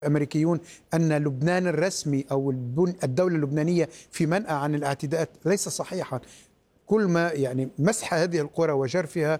الأمريكيون أن لبنان الرسمي أو الدولة اللبنانية في منأى عن الاعتداءات ليس صحيحا. كل ما مسح هذه القرى وجرفها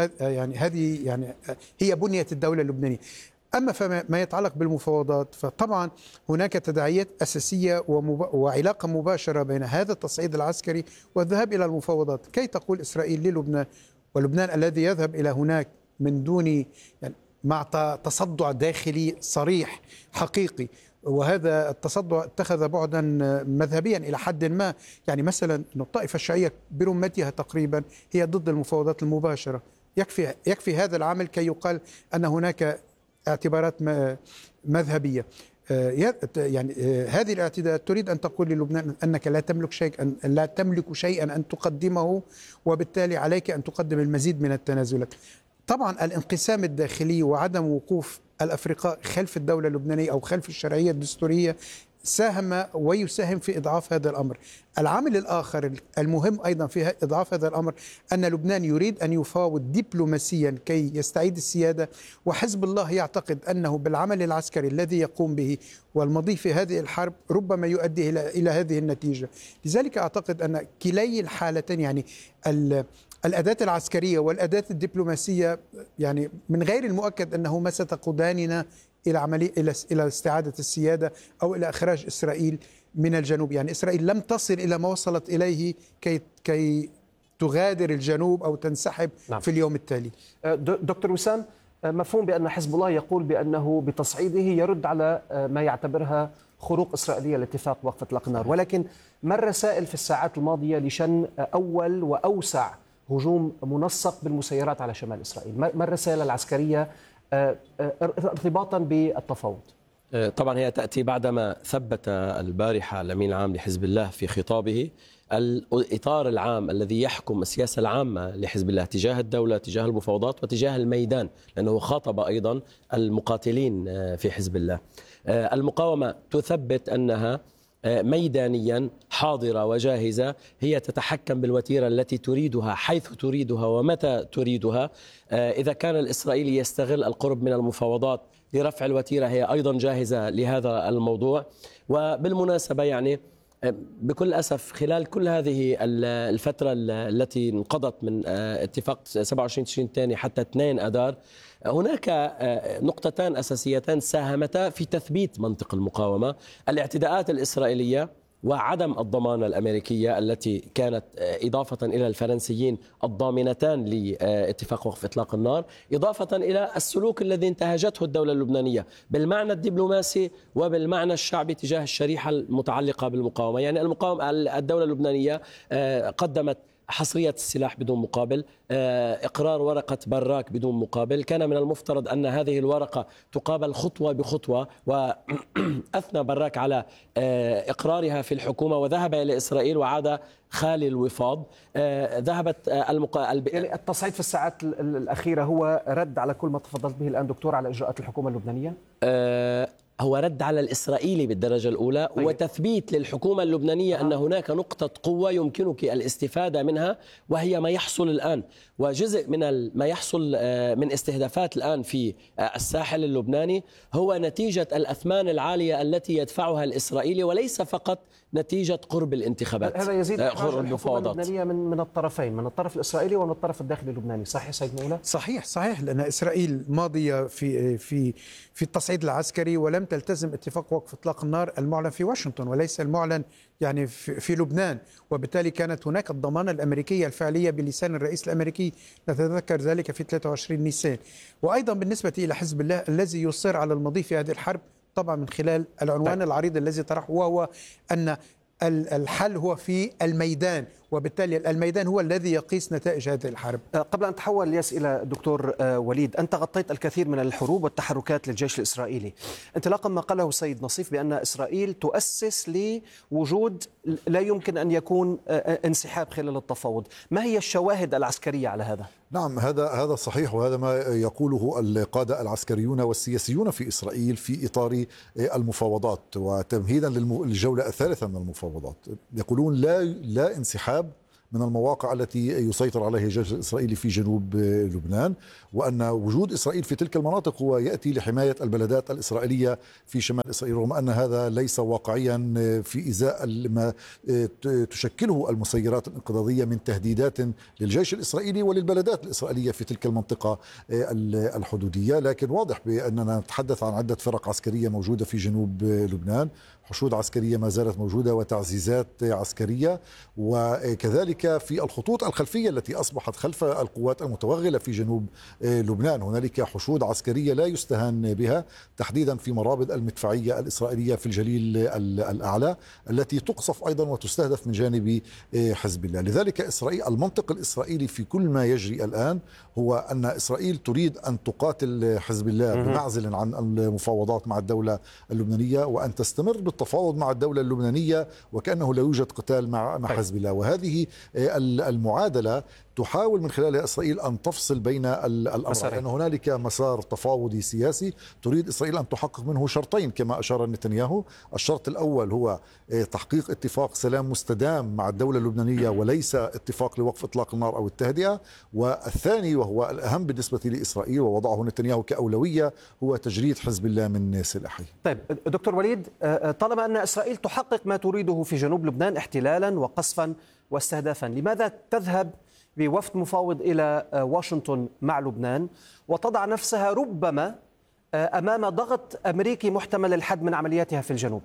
هذه هي بنية الدولة اللبنانية. أما فما يتعلق بالمفاوضات فطبعا هناك تداعيات أساسية وعلاقة مباشرة بين هذا التصعيد العسكري والذهاب إلى المفاوضات. كي تقول إسرائيل للبنان، ولبنان الذي يذهب إلى هناك من دون مع تصدع داخلي صريح حقيقي، وهذا التصدع اتخذ بعدا مذهبيا إلى حد ما. مثلا أن الطائفة الشيعية برمتها تقريبا هي ضد المفاوضات المباشرة. يكفي هذا العمل كي يقال أن هناك اعتبارات مذهبية. هذه الاعتداءات تريد أن تقول للبنان أنك لا تملك شيئا أن تقدمه، وبالتالي عليك أن تقدم المزيد من التنازلات. طبعا الانقسام الداخلي وعدم وقوف الأفرقاء خلف الدولة اللبنانية أو خلف الشرعية الدستورية ساهم ويساهم في إضعاف هذا الأمر. العامل الآخر المهم أيضا في إضعاف هذا الأمر أن لبنان يريد أن يفاوض دبلوماسيا كي يستعيد السيادة، وحزب الله يعتقد أنه بالعمل العسكري الذي يقوم به والمضي في هذه الحرب ربما يؤدي إلى هذه النتيجة. لذلك أعتقد أن كلي الحالتين، الأداة العسكرية والأداة الدبلوماسية، من غير المؤكد أنه ستقوداننا إلى استعادة السيادة أو إلى إخراج إسرائيل من الجنوب. إسرائيل لم تصل إلى ما وصلت إليه كي تغادر الجنوب أو تنسحب في اليوم التالي. دكتور وسام، مفهوم بأن حزب الله يقول بأنه بتصعيده يرد على ما يعتبرها خروق إسرائيلية لاتفاق وقف إطلاق النار، ولكن ما الرسائل في الساعات الماضية لشن أول وأوسع هجوم منسق بالمسيرات على شمال إسرائيل؟ ما الرسائل العسكرية ارتباطا بالتفاوض؟ طبعا هي تأتي بعدما ثبت البارحة الأمين العام لحزب الله في خطابه الإطار العام الذي يحكم السياسة العامة لحزب الله تجاه الدولة، تجاه المفاوضات وتجاه الميدان، لأنه خاطب أيضا المقاتلين في حزب الله. المقاومة تثبت أنها ميدانيا حاضرة وجاهزة، هي تتحكم بالوتيرة التي تريدها حيث تريدها ومتى تريدها. إذا كان الإسرائيلي يستغل القرب من المفاوضات لرفع الوتيرة هي أيضا جاهزة لهذا الموضوع. وبالمناسبة بكل أسف خلال كل هذه الفترة التي انقضت من اتفاق 27 تشرين الثاني حتى 2 أذار هناك نقطتان أساسيتان ساهمتا في تثبيت منطق المقاومة: الاعتداءات الإسرائيلية وعدم الضمانة الأمريكية التي كانت إضافة إلى الفرنسيين الضامنتان لاتفاق وقف إطلاق النار، إضافة إلى السلوك الذي انتهجته الدولة اللبنانية بالمعنى الدبلوماسي وبالمعنى الشعبي تجاه الشريحة المتعلقة بالمقاومة. الدولة اللبنانية قدمت حصرية السلاح بدون مقابل، إقرار ورقة براك بدون مقابل. كان من المفترض أن هذه الورقة تقابل خطوة بخطوة، وأثنى براك على إقرارها في الحكومة وذهب إلى إسرائيل وعاد خالي الوفاض. ذهبت التصعيد في الساعات الأخيرة هو رد على كل ما تفضلت به الآن دكتور على إجراءات الحكومة اللبنانية؟ هو رد على الإسرائيلي بالدرجة الأولى، وتثبيت للحكومة اللبنانية أن هناك نقطة قوة يمكنك الاستفادة منها، وهي ما يحصل الآن. وجزء من ما يحصل من استهدافات الآن في الساحل اللبناني هو نتيجة الأثمان العالية التي يدفعها الإسرائيلي، وليس فقط نتيجة قرب الانتخابات. هذا يزيد إحراج الحكومة اللبنانية من الطرفين، من الطرف الإسرائيلي ومن الطرف الداخلي اللبناني. صحيح سيد مولى؟ صحيح، لأن إسرائيل ماضية في التصعيد العسكري ولم تلتزم اتفاق وقف إطلاق النار المعلن في واشنطن وليس المعلن في لبنان، وبالتالي كانت هناك الضمانة الأمريكية الفعلية بلسان الرئيس الأمريكي، نتذكر ذلك في 23 نيسان. وأيضا بالنسبة إلى حزب الله الذي يصر على المضي في هذه الحرب طبعا من خلال العنوان العريض الذي طرحه، وهو أن الحل هو في الميدان، وبالتالي الميدان هو الذي يقيس نتائج هذه الحرب. قبل أن تحول الياس إلى دكتور وليد، أنت غطيت الكثير من الحروب والتحركات للجيش الإسرائيلي، انطلاقا ما قاله السيد نصيف بأن إسرائيل تؤسس لوجود لا يمكن أن يكون انسحاب خلال التفاوض. ما هي الشواهد العسكرية على هذا؟ نعم، هذا صحيح، وهذا ما يقوله القادة العسكريون والسياسيون في إسرائيل في إطار المفاوضات وتمهيدا للجولة الثالثة من المفاوضات. يقولون لا انسحاب من المواقع التي يسيطر عليها الجيش الإسرائيلي في جنوب لبنان، وأن وجود إسرائيل في تلك المناطق هو يأتي لحماية البلدات الإسرائيلية في شمال إسرائيل، رغم أن هذا ليس واقعيا في إزاء ما تشكله المسيرات الانقضاضية من تهديدات للجيش الإسرائيلي وللبلدات الإسرائيلية في تلك المنطقة الحدودية. لكن واضح بأننا نتحدث عن عدة فرق عسكرية موجودة في جنوب لبنان، حشود عسكرية ما زالت موجودة وتعزيزات عسكرية، وكذلك في الخطوط الخلفية التي أصبحت خلف القوات المتوغلة في جنوب لبنان هنالك حشود عسكرية لا يستهان بها، تحديدا في مرابط المدفعية الإسرائيلية في الجليل الأعلى التي تقصف أيضا وتستهدف من جانب حزب الله. لذلك إسرائيل، المنطق الإسرائيلي في كل ما يجري الآن هو أن إسرائيل تريد أن تقاتل حزب الله بمعزل عن المفاوضات مع الدولة اللبنانية، وأن تستمر بالتفاوض مع الدولة اللبنانية وكأنه لا يوجد قتال مع حزب الله. وهذه المعادلة تحاول من خلالها إسرائيل أن تفصل بين الأمر، لأن هنالك مسار تفاوضي سياسي تريد إسرائيل أن تحقق منه شرطين كما أشار نتنياهو. الشرط الأول هو تحقيق اتفاق سلام مستدام مع الدولة اللبنانية وليس اتفاق لوقف إطلاق النار أو التهدئة، والثاني وهو الأهم بالنسبة لإسرائيل ووضعه نتنياهو كأولوية هو تجريد حزب الله من سلاحه. طيب دكتور وليد، طالما أن إسرائيل تحقق ما تريده في جنوب لبنان احتلالا وقصفا واستهدافا، لماذا تذهب بوفد مفاوض إلى واشنطن مع لبنان وتضع نفسها ربما أمام ضغط أمريكي محتمل الحد من عملياتها في الجنوب؟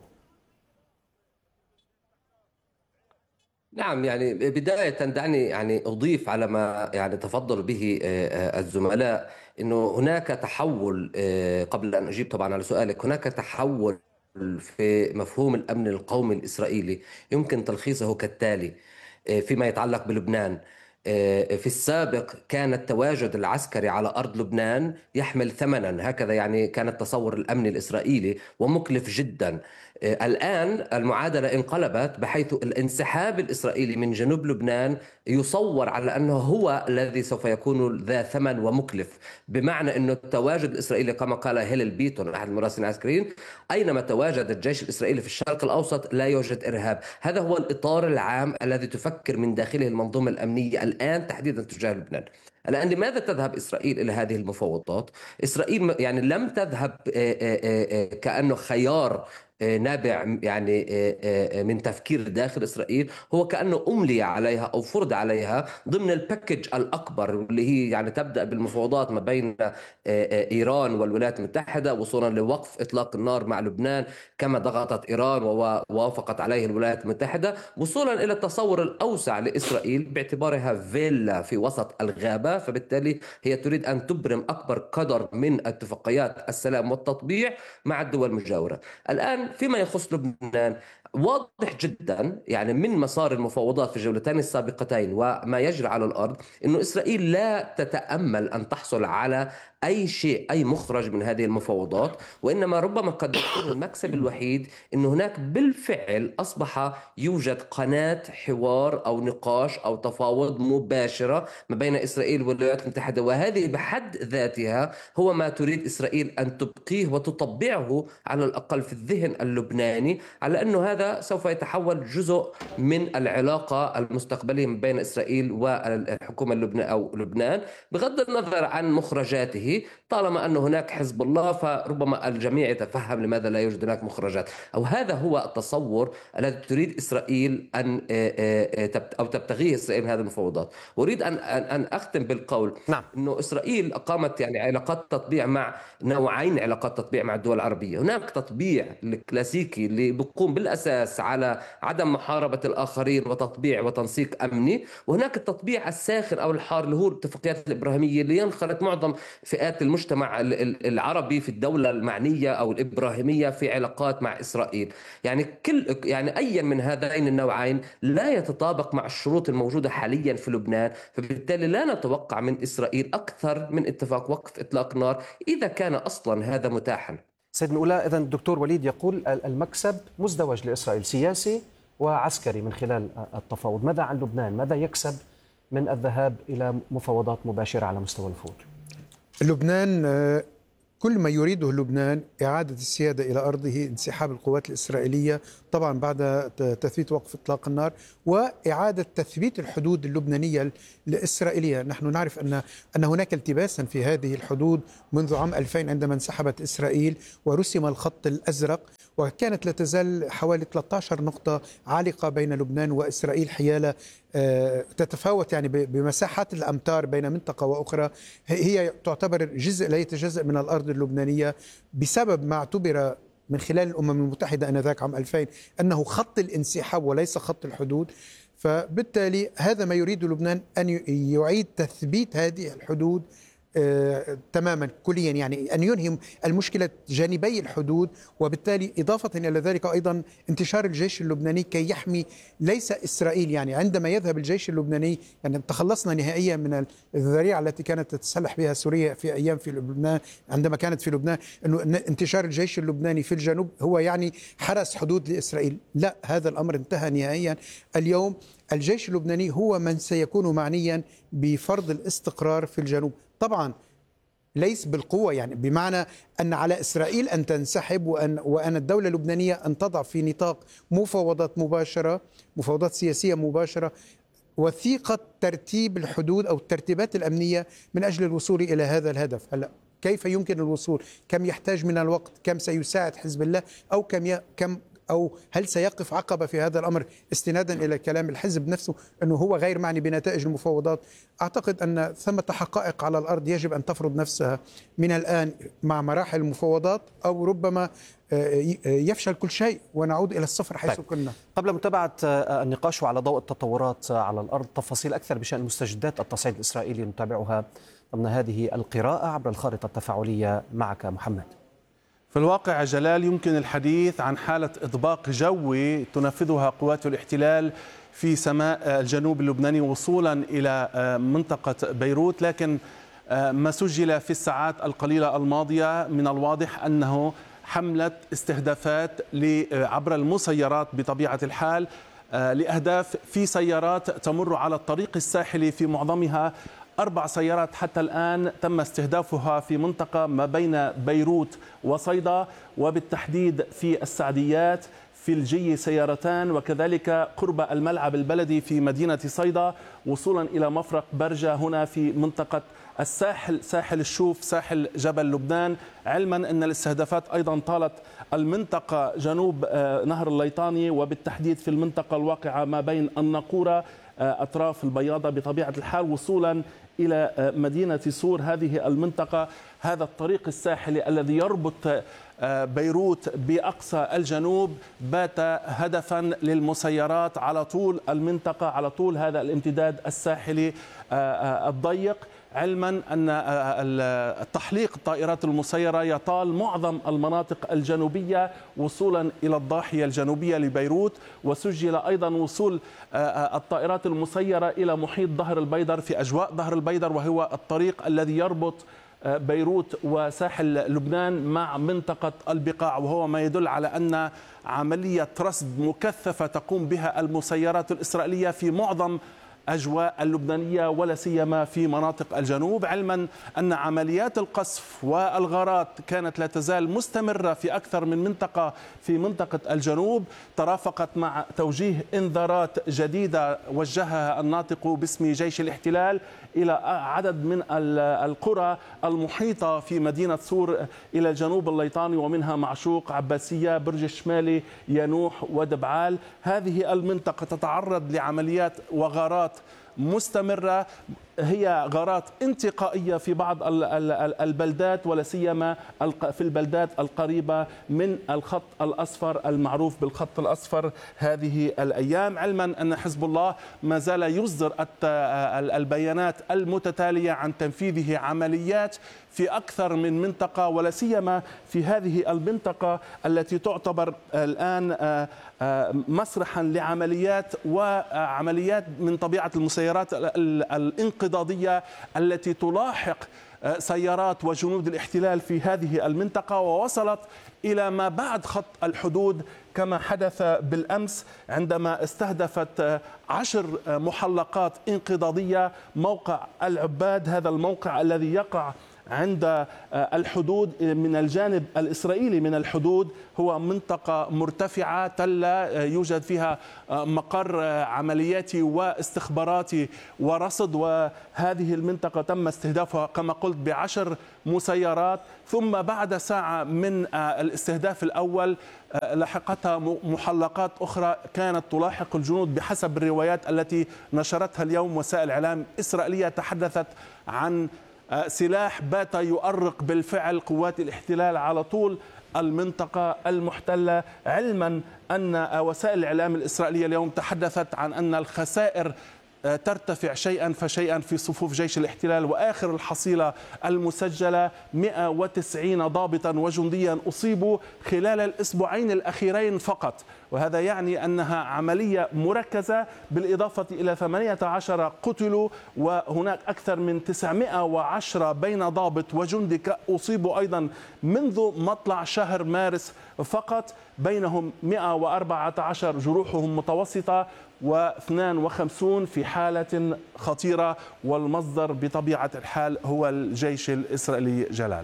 نعم، يعني بداية دعني أضيف على ما تفضل به الزملاء، أنه هناك تحول، قبل أن أجيب طبعا على سؤالك، هناك تحول في مفهوم الأمن القومي الإسرائيلي يمكن تلخيصه كالتالي. فيما يتعلق بلبنان، في السابق كان التواجد العسكري على أرض لبنان يحمل ثمنا، هكذا كان التصور الأمني الإسرائيلي ومكلف جدا. الآن المعادلة انقلبت، بحيث الانسحاب الإسرائيلي من جنوب لبنان يصور على أنه هو الذي سوف يكون ذا ثمن ومكلف، بمعنى أنه التواجد الإسرائيلي كما قال هيلل بيتون أحد المراسلين العسكريين، أينما تواجد الجيش الإسرائيلي في الشرق الأوسط لا يوجد إرهاب. هذا هو الإطار العام الذي تفكر من داخله المنظومة الأمنية الآن تحديدا تجاه لبنان. الآن لماذا تذهب إسرائيل إلى هذه المفاوضات؟ إسرائيل لم تذهب كأنه خيار نابع من تفكير داخل إسرائيل، هو كأنه أملي عليها أو فرض عليها ضمن الباكج الأكبر اللي هي تبدأ بالمفاوضات ما بين إيران والولايات المتحدة وصولا لوقف إطلاق النار مع لبنان كما ضغطت إيران ووافقت عليه الولايات المتحدة، وصولا إلى التصور الأوسع لإسرائيل باعتبارها فيلا في وسط الغابة، فبالتالي هي تريد أن تبرم أكبر قدر من اتفاقيات السلام والتطبيع مع الدول المجاورة. الآن فيما يخص لبنان واضح جدا من مسار المفاوضات في الجولتين السابقتين وما يجري على الأرض أنه إسرائيل لا تتأمل أن تحصل على أي شيء، أي مخرج من هذه المفاوضات، وإنما ربما قد يكون المكسب الوحيد أن هناك بالفعل أصبح يوجد قناة حوار أو نقاش أو تفاوض مباشرة ما بين إسرائيل والولايات المتحدة، وهذه بحد ذاتها هو ما تريد إسرائيل أن تبقيه وتطبعه على الأقل في الذهن اللبناني، على أنه هذا سوف يتحول جزء من العلاقة المستقبلية بين إسرائيل والحكومة أو لبنان، بغض النظر عن مخرجاته. طالما أن هناك حزب الله فربما الجميع يتفهم لماذا لا يوجد هناك مخرجات، أو هذا هو التصور الذي تريد إسرائيل أو تبتغيه إسرائيل هذه المفاوضات. أريد أن أختم بالقول أنه إسرائيل أقامت علاقات تطبيع مع نوعين، علاقات تطبيع مع الدول العربية. هناك تطبيع الكلاسيكي اللي بيقوم بالأساس على عدم محاربة الآخرين وتطبيع وتنسيق أمني، وهناك التطبيع الساخن أو الحار اللي هو الاتفاقيات الإبراهيمية اللي ينخرط معظم فئات المجتمع العربي في الدولة المعنية أو الإبراهيمية في علاقات مع إسرائيل. أي من هذين النوعين لا يتطابق مع الشروط الموجودة حاليا في لبنان، فبالتالي لا نتوقع من إسرائيل أكثر من اتفاق وقف إطلاق نار إذا كان أصلا هذا متاحا. سيد نقولة، إذن الدكتور وليد يقول المكسب مزدوج لإسرائيل، سياسي وعسكري من خلال التفاوض. ماذا عن لبنان؟ ماذا يكسب من الذهاب إلى مفاوضات مباشرة على مستوى الفوج؟ لبنان كل ما يريده لبنان إعادة السيادة إلى أرضه، انسحاب القوات الإسرائيلية طبعا بعد تثبيت وقف إطلاق النار، وإعادة تثبيت الحدود اللبنانية الإسرائيلية. نحن نعرف أن هناك التباسا في هذه الحدود منذ عام 2000 عندما انسحبت إسرائيل ورسم الخط الأزرق، وكانت لا تزال حوالي 13 نقطة عالقة بين لبنان وإسرائيل حيال تتفاوت يعني بمساحات الأمتار بين منطقة وأخرى. هي تعتبر جزء لا يتجزأ من الأرض اللبنانية بسبب ما اعتبر من خلال الأمم المتحدة آنذاك عام 2000 أنه خط الانسحاب وليس خط الحدود. فبالتالي هذا ما يريد لبنان أن يعيد تثبيت هذه الحدود تماما كليا، يعني أن ينهي المشكلة جانبي الحدود، وبالتالي إضافة إلى ذلك أيضا انتشار الجيش اللبناني كي يحمي ليس إسرائيل. يعني عندما يذهب الجيش اللبناني، يعني تخلصنا نهائيا من الذريعة التي كانت تتسلح بها سوريا في أيام في لبنان عندما كانت في لبنان، أنه انتشار الجيش اللبناني في الجنوب هو يعني حرس حدود لإسرائيل. لا، هذا الأمر انتهى نهائيا. اليوم الجيش اللبناني هو من سيكون معنيا بفرض الاستقرار في الجنوب، طبعا ليس بالقوة، يعني بمعنى أن على إسرائيل أن تنسحب وأن الدولة اللبنانية أن تضع في نطاق مفاوضات مباشرة، مفاوضات سياسية مباشرة، وثيقة ترتيب الحدود أو الترتيبات الأمنية من أجل الوصول إلى هذا الهدف. هلأ كيف يمكن الوصول؟ كم يحتاج من الوقت؟ كم سيساعد حزب الله؟ أو هل سيقف عقبة في هذا الأمر استنادا إلى كلام الحزب نفسه أنه هو غير معني بنتائج المفاوضات؟ أعتقد أن ثمة حقائق على الأرض يجب أن تفرض نفسها من الآن مع مراحل المفاوضات، أو ربما يفشل كل شيء ونعود إلى الصفر حيث كنا. قبل متابعة النقاش على ضوء التطورات على الأرض، تفاصيل أكثر بشأن مستجدات التصعيد الإسرائيلي نتابعها ضمن هذه القراءة عبر الخارطة التفاعلية معك محمد. في الواقع جلال، يمكن الحديث عن حالة إطباق جوي تنفذها قوات الاحتلال في سماء الجنوب اللبناني وصولا إلى منطقة بيروت، لكن ما سجل في الساعات القليلة الماضية من الواضح أنه حملة استهدافات عبر المسيرات بطبيعة الحال لأهداف في سيارات تمر على الطريق الساحلي، في معظمها 4 سيارات حتى الآن تم استهدافها في منطقة ما بين بيروت وصيدا، وبالتحديد في السعديات، في الجي سيارتان، وكذلك قرب الملعب البلدي في مدينة صيدا، وصولا إلى مفرق برجة هنا في منطقة الساحل، ساحل الشوف، ساحل جبل لبنان، علما أن الاستهدافات أيضا طالت المنطقة جنوب نهر الليطاني، وبالتحديد في المنطقة الواقعة ما بين الناقورة أطراف البياضة بطبيعة الحال، وصولا إلى مدينة صور. هذه المنطقة، هذا الطريق الساحلي الذي يربط بيروت بأقصى الجنوب، بات هدفا للمسيرات على طول المنطقة، على طول هذا الامتداد الساحلي الضيق، علما أن التحليق الطائرات المسيرة يطال معظم المناطق الجنوبية وصولا إلى الضاحية الجنوبية لبيروت. وسجل أيضا وصول الطائرات المسيرة إلى محيط ظهر البيدر في أجواء ظهر البيدر، وهو الطريق الذي يربط بيروت وساحل لبنان مع منطقة البقاع، وهو ما يدل على أن عملية رصد مكثفة تقوم بها المسيرات الإسرائيلية في معظم أجواء اللبنانية ولا سيما في مناطق الجنوب، علما أن عمليات القصف والغارات كانت لا تزال مستمرة في أكثر من منطقة في منطقة الجنوب، ترافقت مع توجيه إنذارات جديدة وجهها الناطق باسم جيش الاحتلال إلى عدد من القرى المحيطة في مدينة صور إلى الجنوب الليطاني، ومنها معشوق، عباسية، برج الشمالي، ينوح ودبعال. هذه المنطقة تتعرض لعمليات وغارات مستمرة، هي غارات انتقائية في بعض البلدات ولا سيما في البلدات القريبة من الخط الأصفر المعروف بالخط الأصفر هذه الأيام، علما أن حزب الله ما زال يصدر البيانات المتتالية عن تنفيذه عمليات في أكثر من منطقة ولا سيما في هذه المنطقة التي تعتبر الآن مسرحا لعمليات وعمليات من طبيعة المسيرات الانقضاضية التي تلاحق سيارات وجنود الاحتلال في هذه المنطقة، ووصلت إلى ما بعد خط الحدود كما حدث بالأمس عندما استهدفت 10 محلقات انقضاضية موقع العباد، هذا الموقع الذي يقع عند الحدود من الجانب الإسرائيلي من الحدود هو منطقة مرتفعة تلة يوجد فيها مقر عملياتي واستخباراتي ورصد، وهذه المنطقة تم استهدافها كما قلت ب10 مسيرات، ثم بعد ساعة من الاستهداف الأول لحقتها محلقات أخرى كانت تلاحق الجنود بحسب الروايات التي نشرتها اليوم وسائل إعلام إسرائيلية. تحدثت عن سلاح بات يؤرق بالفعل قوات الاحتلال على طول المنطقة المحتلة، علما أن وسائل الإعلام الإسرائيلية اليوم تحدثت عن أن الخسائر ترتفع شيئا فشيئا في صفوف جيش الاحتلال، وآخر الحصيلة المسجلة 190 ضابطا وجنديا أصيبوا خلال الأسبوعين الأخيرين فقط، وهذا يعني أنها عملية مركزة، بالإضافة إلى 18 قتلوا، وهناك أكثر من 910 بين ضابط وجندي أصيبوا أيضا منذ مطلع شهر مارس فقط، بينهم 114 جروحهم متوسطة و52 في حالة خطيرة، والمصدر بطبيعة الحال هو الجيش الإسرائيلي. جلال،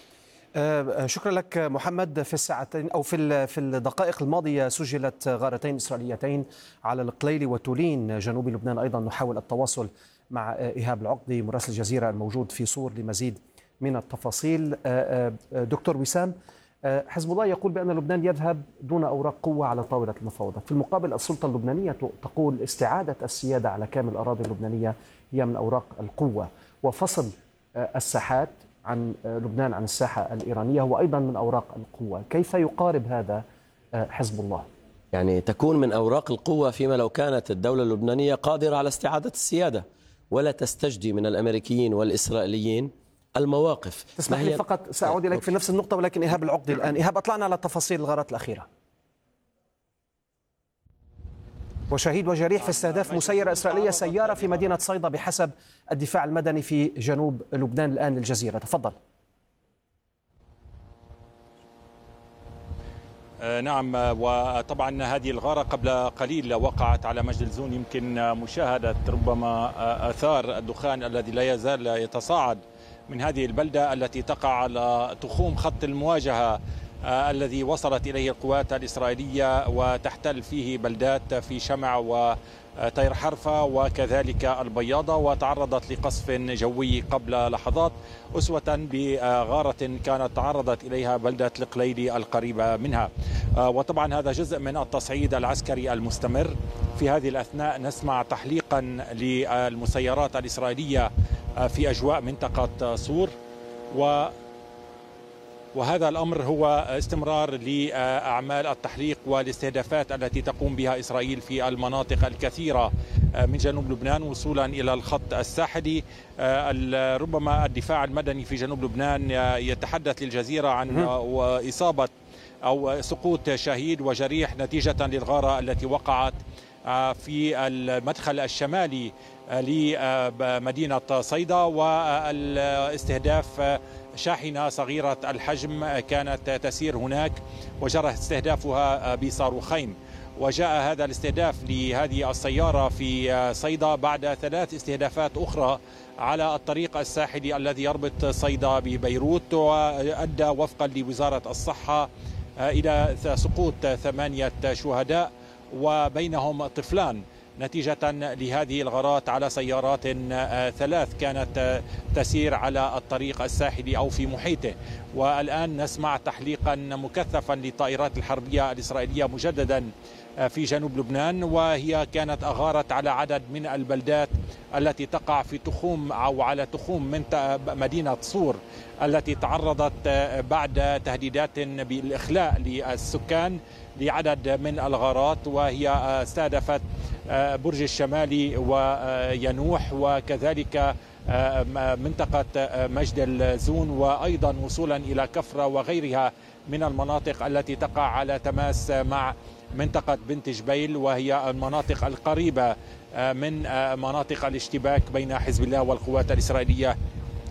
شكرا لك محمد. في الساعتين أو في الدقائق الماضية سجلت غارتين إسرائيليتين على القليلي وتولين جنوب لبنان. أيضا نحاول التواصل مع إيهاب العقدي مراسل الجزيرة الموجود في صور لمزيد من التفاصيل. دكتور وسام، حزب الله يقول بأن لبنان يذهب دون أوراق قوة على طاولة المفاوضات، في المقابل السلطة اللبنانية تقول استعادة السيادة على كامل الأراضي اللبنانية هي من أوراق القوة، وفصل الساحات عن لبنان عن الساحة الإيرانية هو أيضا من أوراق القوة. كيف يقارب هذا حزب الله؟ يعني تكون من أوراق القوة فيما لو كانت الدولة اللبنانية قادرة على استعادة السيادة ولا تستجدي من الأمريكيين والإسرائيليين المواقف. تسمح لي فقط سأعود إليك في نفس النقطة، ولكن إيهاب العقدي الآن. إيهاب، أطلعنا على تفاصيل الغارات الأخيرة. وشهيد وجريح في استهداف مسيرة إسرائيلية سيارة في مدينة صيدا بحسب الدفاع المدني في جنوب لبنان الآن للجزيرة. تفضل. نعم، وطبعا هذه الغارة قبل قليل وقعت على مجد زون، يمكن مشاهدة ربما آثار الدخان الذي لا يزال يتصاعد من هذه البلدة التي تقع على تخوم خط المواجهة الذي وصلت إليه القوات الإسرائيلية وتحتل فيه بلدات في شمع وطير حرفة وكذلك البياضة، وتعرضت لقصف جوي قبل لحظات أسوة بغارة كانت تعرضت إليها بلدة القليلي القريبة منها. وطبعا هذا جزء من التصعيد العسكري المستمر. في هذه الأثناء نسمع تحليقا للمسيرات الإسرائيلية في أجواء منطقة صور، وهذا الأمر هو استمرار لأعمال التحليق والاستهدافات التي تقوم بها إسرائيل في المناطق الكثيرة من جنوب لبنان وصولا إلى الخط الساحلي. ربما الدفاع المدني في جنوب لبنان يتحدث للجزيرة عن إصابة أو سقوط شهيد وجريح نتيجة للغارة التي وقعت في المدخل الشمالي لمدينة صيدا، والاستهداف شاحنة صغيرة الحجم كانت تسير هناك وجرى استهدافها بصاروخين. وجاء هذا الاستهداف لهذه السيارة في صيدا بعد 3 استهدافات أخرى على الطريق الساحلي الذي يربط صيدا ببيروت، وأدى وفقا لوزارة الصحة إلى سقوط 8 شهداء وبينهم طفلان نتيجة لهذه الغارات على سيارات 3 كانت تسير على الطريق الساحلي أو في محيطه. والآن نسمع تحليقا مكثفا للطائرات الحربية الإسرائيلية مجددا في جنوب لبنان، وهي كانت أغارت على عدد من البلدات التي تقع في تخوم أو على تخوم مدينة صور التي تعرضت بعد تهديدات بالإخلاء للسكان لعدد من الغارات، وهي استهدفت برج الشمالي وينوح وكذلك منطقة مجد الزون، وأيضا وصولا إلى كفرة وغيرها من المناطق التي تقع على تماس مع منطقة بنت جبيل، وهي المناطق القريبة من مناطق الاشتباك بين حزب الله والقوات الإسرائيلية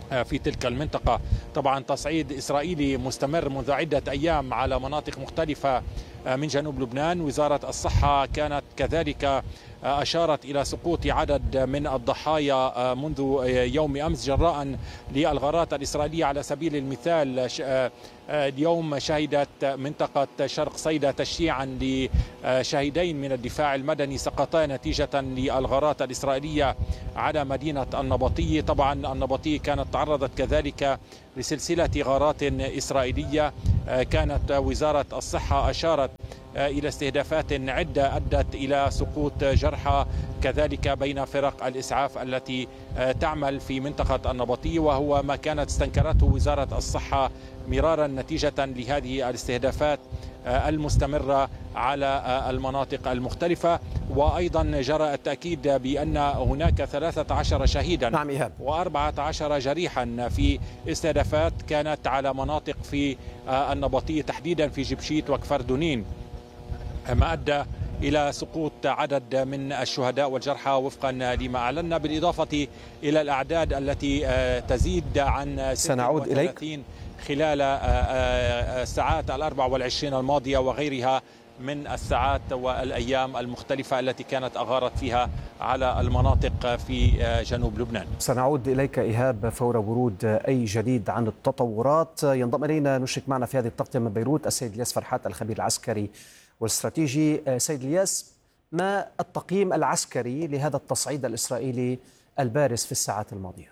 في تلك المنطقة. طبعا تصعيد إسرائيلي مستمر منذ عدة أيام على مناطق مختلفة من جنوب لبنان. وزارة الصحة كانت كذلك أشارت إلى سقوط عدد من الضحايا منذ يوم أمس جراء للغارات الإسرائيلية. على سبيل المثال اليوم شهدت منطقة شرق صيدا تشييعا لشهيدين من الدفاع المدني سقطا نتيجة للغارات الإسرائيلية على مدينة النبطية. طبعا النبطية كانت تعرضت كذلك لسلسلة غارات إسرائيلية. كانت وزارة الصحة أشارت إلى استهدافات عدة أدت إلى سقوط جرحى كذلك بين فرق الإسعاف التي تعمل في منطقة النبطية، وهو ما كانت استنكرته وزارة الصحة مرارا نتيجة لهذه الاستهدافات المستمرة على المناطق المختلفة. وأيضا جرى التأكيد بأن هناك 13 شهيدا نعم إيهاب. و14 جريحا في استهدافات كانت على مناطق في النبطية تحديدا في جبشيت وكفر دونين، ما أدى إلى سقوط عدد من الشهداء والجرحى وفقا لما أعلنا، بالإضافة إلى الأعداد التي تزيد عن 36 خلال الساعات 24 الماضية وغيرها من الساعات والأيام المختلفة التي كانت أغارت فيها على المناطق في جنوب لبنان. سنعود إليك إيهاب فور ورود أي جديد عن التطورات. ينضم إلينا نشرك معنا في هذه التغطية من بيروت السيد الياس فرحات الخبير العسكري والاستراتيجي. سيد الياس، ما التقييم العسكري لهذا التصعيد الإسرائيلي البارز في الساعات الماضية؟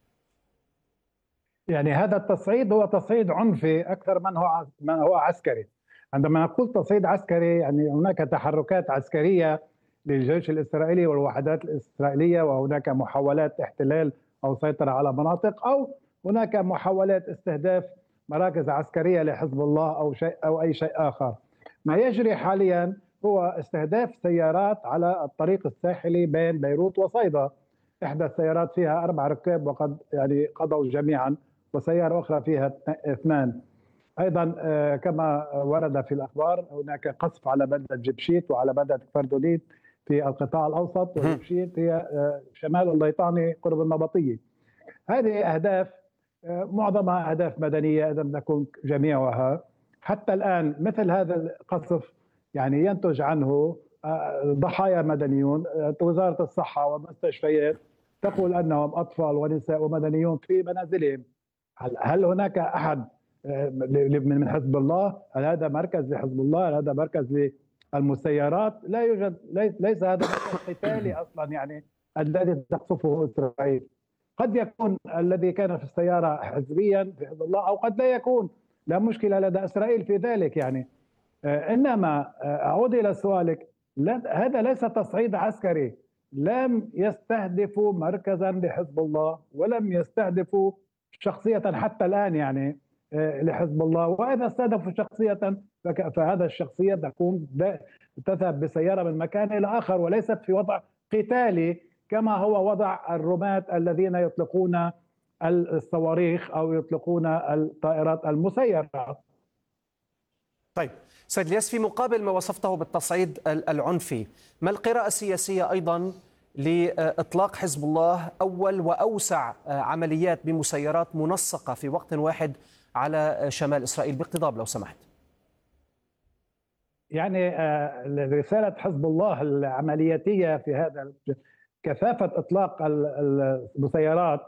يعني هذا التصعيد هو تصعيد عنفي أكثر من هو عسكري. عندما نقول تصعيد عسكري يعني هناك تحركات عسكرية للجيش الإسرائيلي والوحدات الإسرائيلية، وهناك محاولات احتلال أو سيطرة على مناطق، أو هناك محاولات استهداف مراكز عسكرية لحزب الله أو أي شيء آخر. ما يجري حاليا هو استهداف سيارات على الطريق الساحلي بين بيروت وصيدا. إحدى السيارات فيها 4 ركاب وقد قضوا جميعا، وسيارة أخرى فيها 2. أيضا كما ورد في الأخبار هناك قصف على بلدة جبشيت وعلى بلدة كفر دونين في القطاع الأوسط، وجبشيت هي شمال الليطاني قرب النبطية. هذه أهداف معظمها أهداف مدنية إذا لم تكن جميعها. حتى الآن مثل هذا القصف يعني ينتج عنه ضحايا مدنيون. وزارة الصحة والمستشفيات تقول أنهم أطفال ونساء ومدنيون في منازلهم. هل هناك أحد من حزب الله؟ هل هذا مركز لحزب الله؟ هل هذا مركز للمسيرات؟ لا يوجد. ليس هذا مركز قتالي أصلا يعني الذي تقصفه إسرائيل. قد يكون الذي كان في السيارة حزبيا في حزب الله، أو قد لا يكون، لا مشكلة لدى إسرائيل في ذلك يعني. إنما أعود إلى سؤالك، هذا ليس تصعيد عسكري. لم يستهدفوا مركزا لحزب الله ولم يستهدفوا شخصية حتى الآن يعني لحزب الله. وإذا استهدفوا شخصية فهذا الشخصية تذهب بسيارة من مكان إلى آخر، وليست في وضع قتالي كما هو وضع الرماة الذين يطلقون الصواريخ أو يطلقون الطائرات المسيرة. طيب سيد الياس، في مقابل ما وصفته بالتصعيد العنفي، ما القراءة السياسية أيضا لإطلاق حزب الله أول وأوسع عمليات بمسيرات منسقة في وقت واحد على شمال إسرائيل باقتضاب لو سمحت؟ يعني رسالة حزب الله العملياتية في هذا كثافة إطلاق المسيرات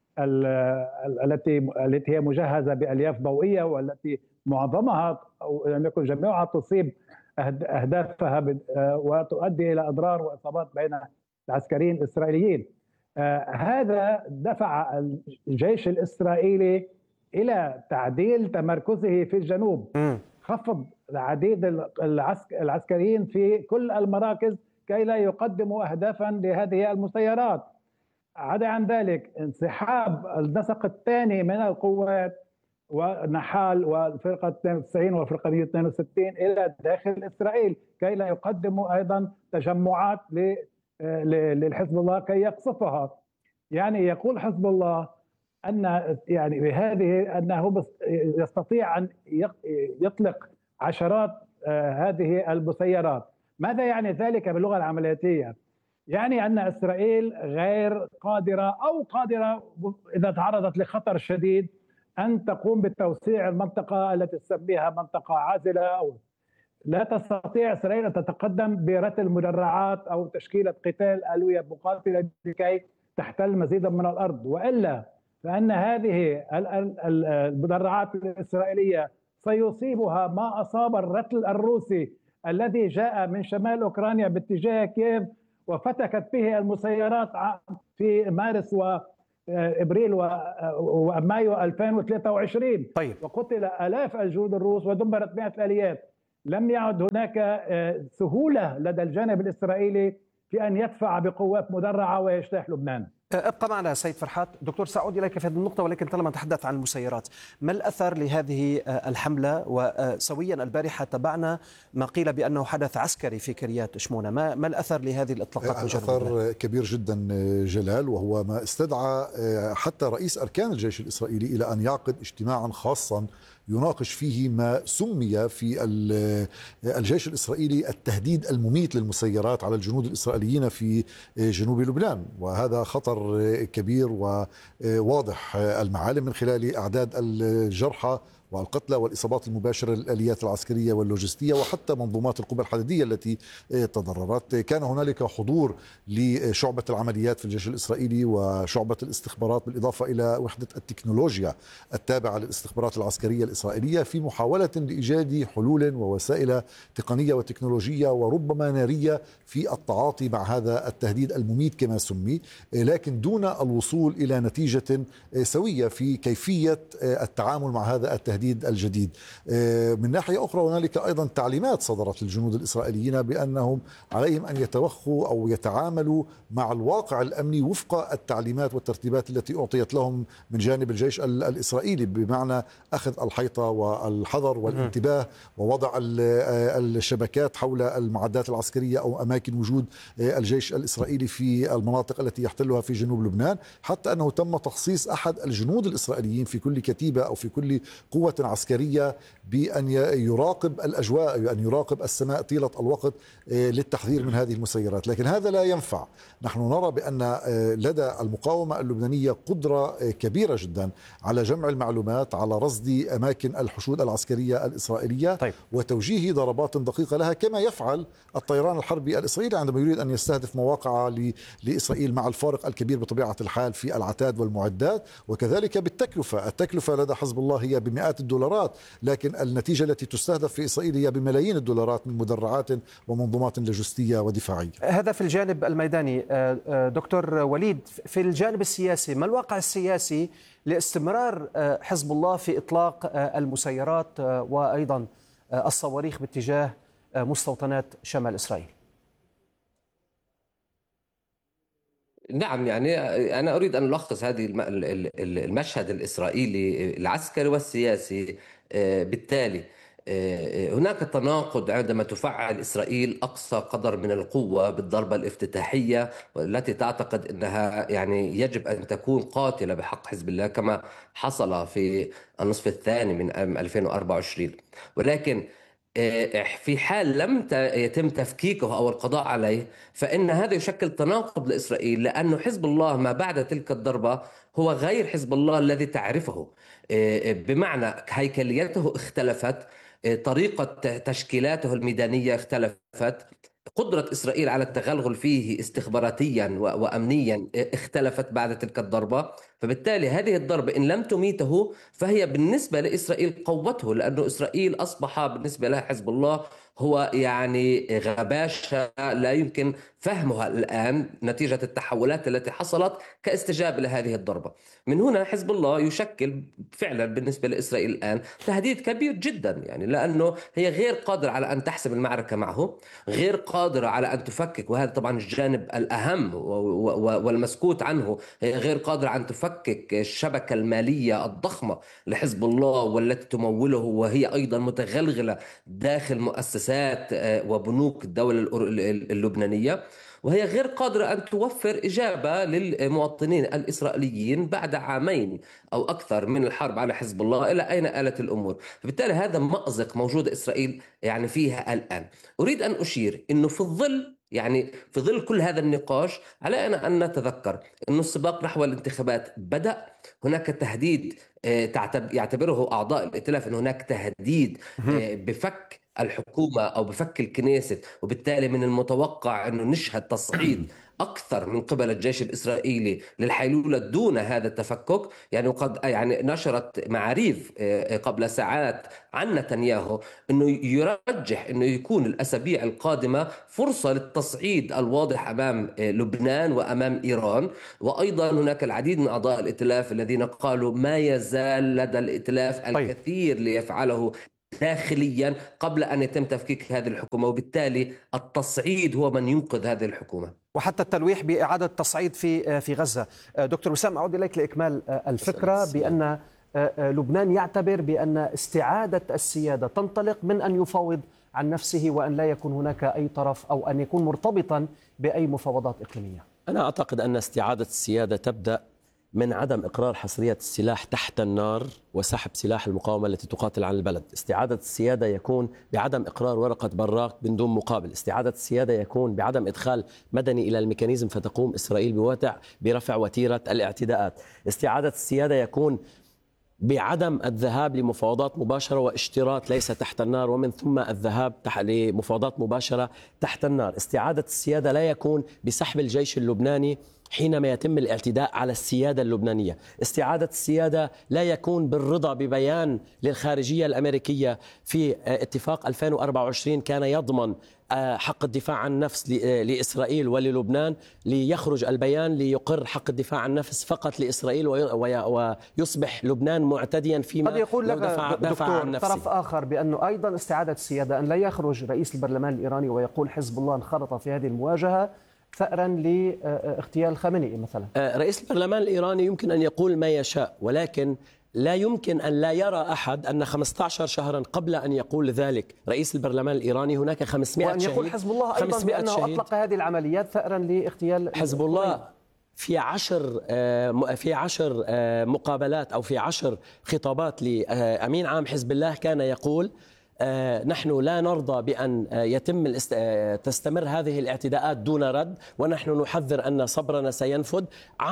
التي هي مجهزة بألياف ضوئية، والتي معظمها أو لم يكن جميعها تصيب أهدافها وتؤدي إلى أضرار وإصابات بين العسكريين الإسرائيليين. هذا دفع الجيش الإسرائيلي إلى تعديل تمركزه في الجنوب، خفض العديد العسكريين في كل المراكز كي لا يقدموا أهدافا لهذه المسيرات. عدا عن ذلك انسحاب النسق الثاني من القوات ونحال والفرقة 92 والفرقة 162 إلى داخل إسرائيل كي لا يقدموا أيضا تجمعات للحزب الله كي يقصفها. يعني يقول حزب الله أن يعني بهذه أنه يستطيع أن يطلق عشرات هذه المسيرات. ماذا يعني ذلك باللغة العملياتية؟ يعني أن إسرائيل غير قادرة أو قادرة إذا تعرضت لخطر شديد أن تقوم بتوسيع المنطقة التي تسميها منطقة عازلة، أو لا تستطيع إسرائيل أن تتقدم برتل مدرعات أو تشكيلة قتال آلية مقاتلة لكي تحتل مزيدا من الأرض، وإلا فإن هذه المدرعات الإسرائيلية سيصيبها ما أصاب الرتل الروسي الذي جاء من شمال أوكرانيا باتجاه كييف وفتكت به المسيرات في مارس وابريل ومايو 2023. طيب. وقتل آلاف الجنود الروس ودمرت مئات الآليات. لم يعد هناك سهولة لدى الجانب الإسرائيلي في أن يدفع بقوات مدرعة ويجتاح لبنان. ابقى معنا سيد فرحات. دكتور سأعود إليك في هذه النقطة، ولكن طالما نتحدث عن المسيرات، ما الأثر لهذه الحملة؟ وسويا البارحة تابعنا ما قيل بأنه حدث عسكري في كريات شمونة، ما الأثر لهذه الإطلاقات؟ أثر كبير جدا جلال، وهو ما استدعى حتى رئيس أركان الجيش الإسرائيلي إلى أن يعقد اجتماعا خاصا يناقش فيه ما سمي في الجيش الإسرائيلي التهديد المميت للمسيرات على الجنود الإسرائيليين في جنوب لبنان. وهذا خطر كبير وواضح المعالم من خلال أعداد الجرحى والقتلى والإصابات المباشرة للآليات العسكرية واللوجستية وحتى منظومات القوى الحديدية التي تضررت. كان هنالك حضور لشعبة العمليات في الجيش الإسرائيلي وشعبة الاستخبارات، بالإضافة إلى وحدة التكنولوجيا التابعة للاستخبارات العسكرية الإسرائيلية، في محاولة لإيجاد حلول ووسائل تقنية وتكنولوجية وربما نارية في التعاطي مع هذا التهديد المميت كما سمي، لكن دون الوصول إلى نتيجة سوية في كيفية التعامل مع هذا التهديد الجديد. من ناحية أخرى هنالك أيضا تعليمات صدرت للجنود الإسرائيليين بأنهم عليهم أن يتوخوا أو يتعاملوا مع الواقع الأمني وفق التعليمات والترتيبات التي أعطيت لهم من جانب الجيش الإسرائيلي، بمعنى أخذ الحيطة والحذر والانتباه ووضع الشبكات حول المعدات العسكرية أو أماكن وجود الجيش الإسرائيلي في المناطق التي يحتلها في جنوب لبنان، حتى أنه تم تخصيص أحد الجنود الإسرائيليين في كل كتيبة أو في كل قوة عسكرية بأن يراقب الأجواء، أن يراقب السماء طيلة الوقت للتحذير من هذه المسيرات. لكن هذا لا ينفع. نحن نرى بأن لدى المقاومة اللبنانية قدرة كبيرة جدا على جمع المعلومات، على رصد أماكن الحشود العسكرية الإسرائيلية. طيب. وتوجيه ضربات دقيقة لها، كما يفعل الطيران الحربي الإسرائيلي عندما يريد أن يستهدف مواقع لإسرائيل، مع الفارق الكبير بطبيعة الحال في العتاد والمعدات، وكذلك بالتكلفة. التكلفة لدى حزب الله هي بمئات الدولارات، لكن النتيجة التي تستهدف في إسرائيل هي بملايين الدولارات من مدرعات ومنظومات لوجستية ودفاعية. هذا في الجانب الميداني. دكتور وليد، في الجانب السياسي، ما الواقع السياسي لاستمرار حزب الله في إطلاق المسيرات وأيضا الصواريخ باتجاه مستوطنات شمال إسرائيل؟ نعم، يعني أنا أريد أن ألخص هذه المشهد الإسرائيلي العسكري والسياسي بالتالي. هناك تناقض عندما تفعل إسرائيل أقصى قدر من القوة بالضربة الافتتاحية، والتي تعتقد أنها يعني يجب أن تكون قاتلة بحق حزب الله كما حصل في النصف الثاني من 2024. ولكن في حال لم يتم تفكيكه أو القضاء عليه، فإن هذا يشكل تناقض لإسرائيل، لأنه حزب الله ما بعد تلك الضربة هو غير حزب الله الذي تعرفه، بمعنى هيكليته اختلفت، طريقة تشكيلاته الميدانية اختلفت، قدرة إسرائيل على التغلغل فيه استخباراتيا وأمنيا اختلفت بعد تلك الضربة. فبالتالي هذه الضربة إن لم تميته فهي بالنسبة لإسرائيل قوته، لأنه إسرائيل أصبح بالنسبة لها حزب الله هو يعني غباشة لا يمكن فهمها الآن نتيجة التحولات التي حصلت كاستجابة لهذه الضربة. من هنا حزب الله يشكل فعلا بالنسبة لإسرائيل الآن تهديد كبير جدا، يعني لأنه هي غير قادرة على أن تحسم المعركة معه، غير قادرة على أن تفكك، وهذا طبعا الجانب الأهم والمسكوت عنه، هي غير قادرة على أن تفكك الشبكة المالية الضخمة لحزب الله والتي تموله، وهي أيضا متغلغلة داخل مؤسسات وبنوك الدولة اللبنانية، وهي غير قادرة أن توفر إجابة للمواطنين الإسرائيليين بعد عامين أو أكثر من الحرب على حزب الله إلى أين آلت الأمور. فبالتالي هذا مأزق موجود إسرائيل يعني فيها الآن. أريد أن أشير أنه في الظل يعني في ظل كل هذا النقاش علينا أن نتذكر أن السباق نحو الانتخابات بدأ. هناك تهديد يعتبره أعضاء الائتلاف أن هناك تهديد بفك الحكومة أو بفك الكنيسة، وبالتالي من المتوقع أنه نشهد تصعيد أكثر من قبل الجيش الإسرائيلي للحيلولة دون هذا التفكك. يعني وقد نشرت معاريف قبل ساعات عن نتنياهو أنه يرجح أنه يكون الأسابيع القادمة فرصة للتصعيد الواضح أمام لبنان وأمام إيران. وأيضا هناك العديد من أعضاء الائتلاف الذين قالوا ما يزال لدى الائتلاف الكثير ليفعله داخليا قبل أن يتم تفكيك هذه الحكومة، وبالتالي التصعيد هو من ينقذ هذه الحكومة وحتى التلويح بإعادة التصعيد في غزة. دكتور وسام، أعود إليك لإكمال الفكرة بأن لبنان يعتبر بأن استعادة السيادة تنطلق من أن يفاوض عن نفسه وأن لا يكون هناك أي طرف أو أن يكون مرتبطا بأي مفاوضات إقليمية. أنا أعتقد أن استعادة السيادة تبدأ من عدم إقرار حصرية السلاح تحت النار وسحب سلاح المقاومة التي تقاتل عن البلد. استعادة السيادة يكون بعدم إقرار ورقة براق من دون مقابل. استعادة السيادة يكون بعدم إدخال مدني إلى الميكانيزم فتقوم إسرائيل برفع وتيرة الاعتداءات. استعادة السيادة يكون بعدم الذهاب لمفاوضات مباشرة واشتراط ليس تحت النار، ومن ثم الذهاب لمفاوضات مباشرة تحت النار. استعادة السيادة لا يكون بسحب الجيش اللبناني حينما يتم الاعتداء على السيادة اللبنانية. استعادة السيادة لا يكون بالرضا ببيان للخارجية الأمريكية في اتفاق 2024 كان يضمن حق الدفاع عن النفس لإسرائيل وللبنان، ليخرج البيان ليقر حق الدفاع عن النفس فقط لإسرائيل ويصبح لبنان معتديا فيما قد يقول لك دفع عن نفسه. طرف آخر بأنه أيضا استعادة السيادة أن لا يخرج رئيس البرلمان الإيراني ويقول حزب الله انخرط في هذه المواجهة ثأرا لاغتيال خامنئي مثلا. رئيس البرلمان الإيراني يمكن أن يقول ما يشاء، ولكن لا يمكن أن لا يرى أحد أن 15 شهرا قبل أن يقول ذلك رئيس البرلمان الإيراني هناك 500 شهيد. وأن يقول حزب الله أيضا بأنه أطلق هذه العمليات ثأرا لاغتيال حزب الله. في 10 مقابلات أو في 10 خطابات لأمين عام حزب الله كان يقول نحن لا نرضى بأن تستمر هذه الاعتداءات دون رد، ونحن نحذر أن صبرنا سينفد.